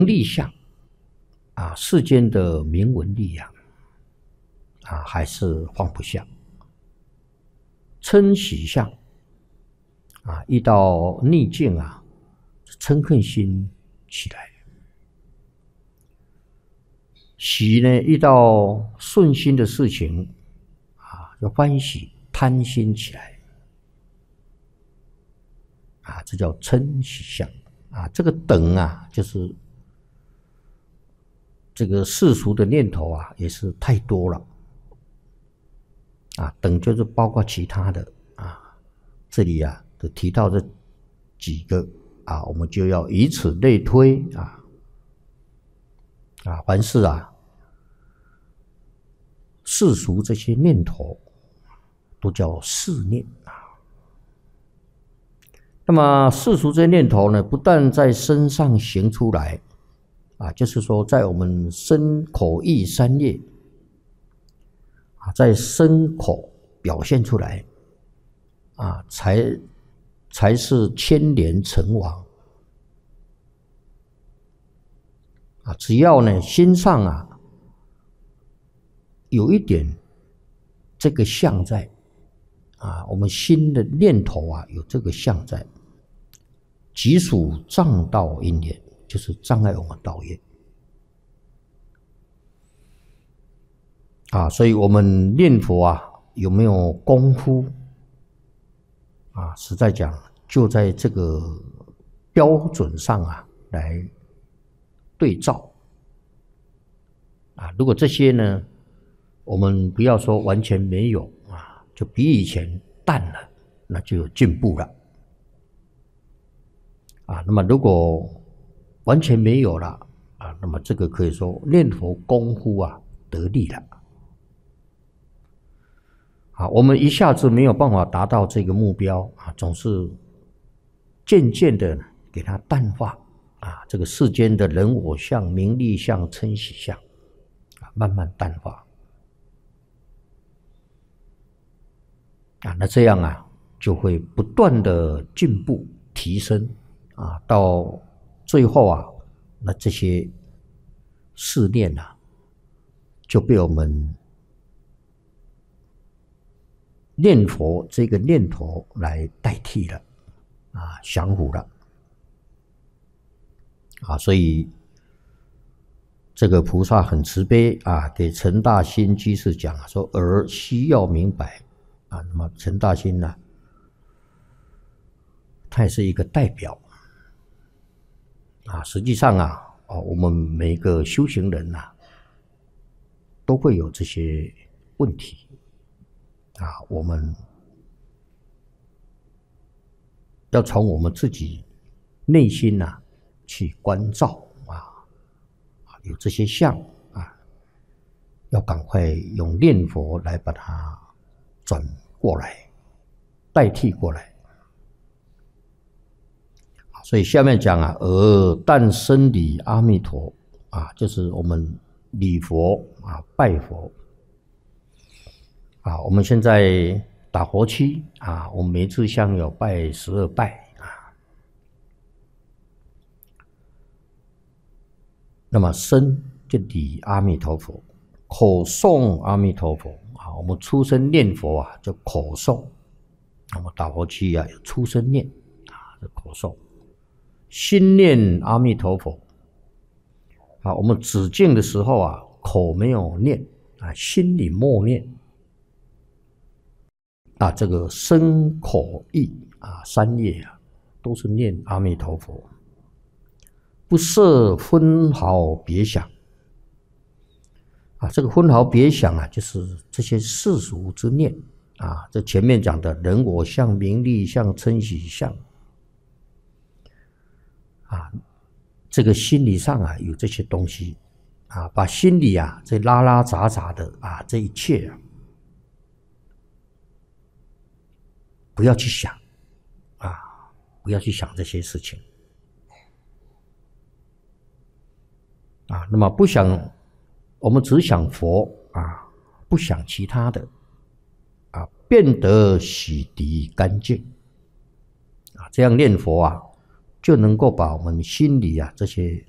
利相世间的名闻利养还是放不下。嗔喜相遇到逆境嗔恨心起来。喜呢，遇到顺心的事情就欢喜贪心起来这叫嗔喜相这个等就是这个世俗的念头也是太多了等就是包括其他的这里都提到这几个我们就要以此类推凡是世俗这些念头都叫世念那么世俗这些念头呢，不但在身上行出来就是说在我们身口意三业在身口表现出来才是牵连成王只要呢心上有一点这个相在我们心的念头有这个相在，即属障道因缘，就是障碍我们道业所以我们念佛有没有功夫实在讲就在这个标准上来对照如果这些呢我们不要说完全没有就比以前淡了，那就有进步了那么如果完全没有了那么这个可以说念佛功夫得力了我们一下子没有办法达到这个目标总是渐渐的给它淡化这个世间的人我相、名利相、嗔喜相慢慢淡化那这样就会不断的进步提升到最后那这些试炼就被我们念佛这个念头来代替了降伏了所以这个菩萨很慈悲给陈大新居士讲说儿需要明白那么陈大新呢他也是一个代表实际上我们每个修行人都会有这些问题我们要从我们自己内心去关照有这些相要赶快用念佛来把它转过来代替过来所以下面讲但生礼阿弥陀就是我们礼佛拜佛我们现在打佛七我们每次香有拜12拜那么身就礼阿弥陀佛，口诵阿弥陀佛我们出声念佛就口诵，我们打佛七有出声念就口诵，心念阿弥陀佛我们止境的时候口没有念心里默念这个身口意三业都是念阿弥陀佛，不设分毫别想这个分毫别想就是这些世俗之念这前面讲的人我相、名利相、嗔喜相这个心理上有这些东西把心里这拉拉杂杂的这一切不要去想不要去想这些事情那么不想，我们只想佛不想其他的变得洗涤干净这样念佛就能够把我们心里这些